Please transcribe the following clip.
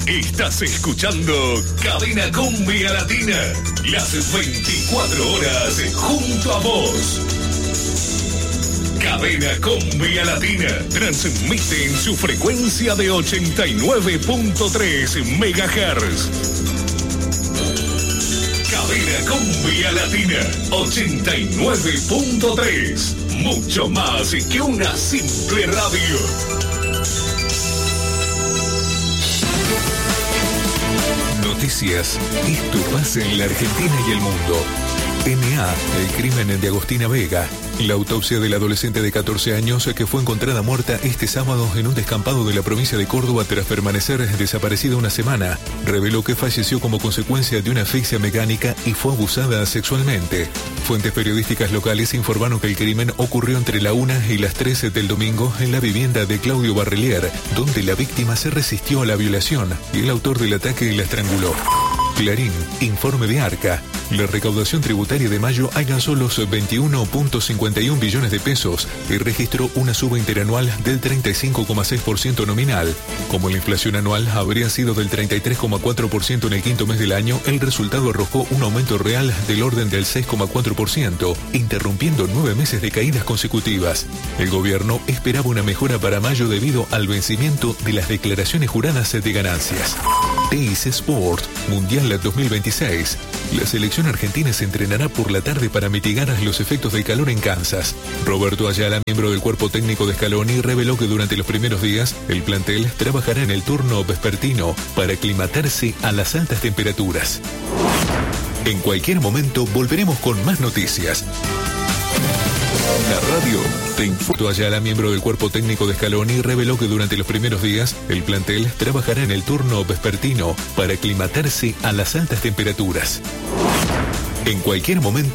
Estás escuchando Cadena Cumbia Latina. Las 24 horas junto a vos. Cadena Cumbia Latina transmite en su frecuencia de 89.3 MHz. Cadena Cumbia Latina 89.3. Mucho más que una simple radio. Noticias. Esto pasa en la Argentina y el mundo. N.A. El crimen de Agostina Vega. La autopsia del adolescente de 14 años que fue encontrada muerta este sábado en un descampado de la provincia de Córdoba tras permanecer desaparecida una semana, reveló que falleció como consecuencia de una asfixia mecánica y fue abusada sexualmente. Fuentes periodísticas locales informaron que el crimen ocurrió entre la 1 y las 13 del domingo en la vivienda de Claudio Barrelier, donde la víctima se resistió a la violación y el autor del ataque la estranguló. Clarín, informe de Arca. La recaudación tributaria de mayo alcanzó los 21.51 billones de pesos y registró una suba interanual del 35,6% nominal. Como la inflación anual habría sido del 33,4% en el quinto mes del año, el resultado arrojó un aumento real del orden del 6,4%, interrumpiendo 9 meses de caídas consecutivas. El gobierno esperaba una mejora para mayo debido al vencimiento de las declaraciones juradas de ganancias. Teis Sport, Mundial 2026. La selección argentina se entrenará por la tarde para mitigar los efectos del calor en Kansas. Roberto Ayala, miembro del cuerpo técnico de Scaloni, reveló que durante los primeros días el plantel trabajará en el turno vespertino para aclimatarse a las altas temperaturas. En cualquier momento volveremos con más noticias. La radio te informa. Ayala, miembro del cuerpo técnico de Scaloni, reveló que durante los primeros días el plantel trabajará en el turno vespertino para aclimatarse a las altas temperaturas. En cualquier momento